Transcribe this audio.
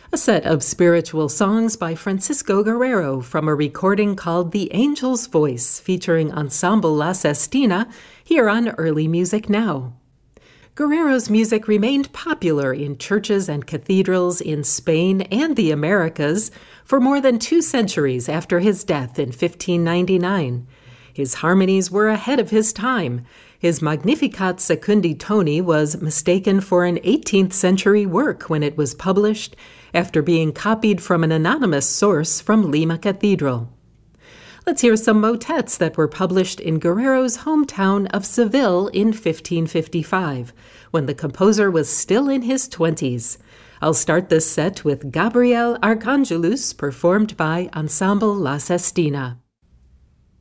A set of spiritual songs by Francisco Guerrero from a recording called The Angel's Voice, featuring Ensemble La Sestina, here on Early Music Now. Guerrero's music remained popular in churches and cathedrals in Spain and the Americas for more than 2 centuries after his death in 1599. His harmonies were ahead of his time. His Magnificat Secundi Toni was mistaken for an 18th century work when it was published, after being copied from an anonymous source from Lima Cathedral. Let's hear some motets that were published in Guerrero's hometown of Seville in 1555, when the composer was still in his 20s. I'll start this set with Gabriel Archangelus, performed by Ensemble La Sestina.